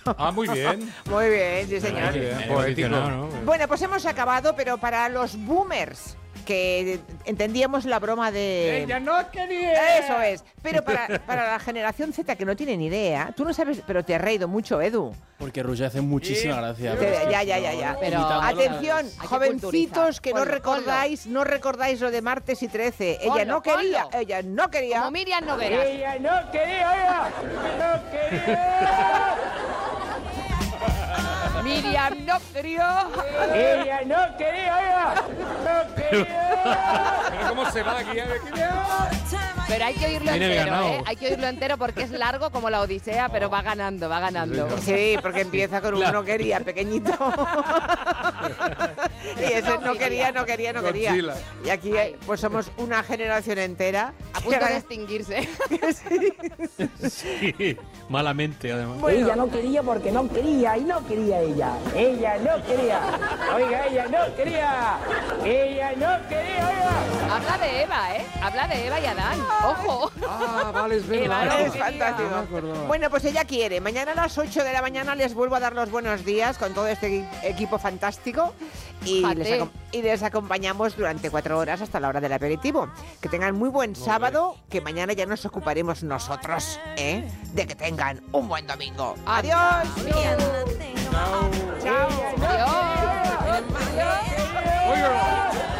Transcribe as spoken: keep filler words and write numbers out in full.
Ah, muy bien. Muy bien, sí señor. Muy bien, Me he poético. emocionado, ¿no? Bueno, pues hemos acabado, pero para los boomers, que entendíamos la broma de... ¡Ella no quería! Eso es. Pero para, para la generación Z, que no tiene ni idea, tú no sabes, pero te has reído mucho, Edu. Porque Rusia hace muchísima gracia. Te- ya, ya, ya, ya. Pero- Atención, Hay que jovencitos, culturizar. que no Ponlo, recordáis, no recordáis lo de martes y trece. Ella Ponlo, no quería, ponlo. ella no quería. Como Miriam Nogueras. ¡Ella no quería! ¡Ella no quería! Miriam no quería. ¡Ella no quería! ¡Ella no quería! Pero cómo se va aquí. Pero hay que oírlo Viene entero, ganado. ¿eh? Hay que oírlo entero porque es largo como la Odisea, pero va ganando, va ganando. Sí, porque empieza con un no quería, pequeñito. Y ese no quería, no quería, no quería. Godzilla. Y aquí eh, pues somos una generación entera. A punto de extinguirse. Sí, malamente, además. Ella no quería porque no quería y no quería ella. Ella no quería. Oiga, ella no quería. Ella no quería. Oiga. Habla de Eva, ¿eh? Habla de Eva y Adán. ¡Ojo! Ah, vale, es Eva, verdad. no Es fantástico. No me acordaba. Bueno, pues ella quiere. Mañana a las ocho de la mañana les vuelvo a dar los buenos días con todo este equi- equipo fantástico y Fíjate. les, acom- y les acompañamos durante cuatro horas hasta la hora del aperitivo. Que tengan muy buen sábado, que mañana ya nos ocuparemos nosotros, ¿eh? De que tengan un buen domingo. ¡Adiós! Chao. ¡Chao! Adiós. Oiga.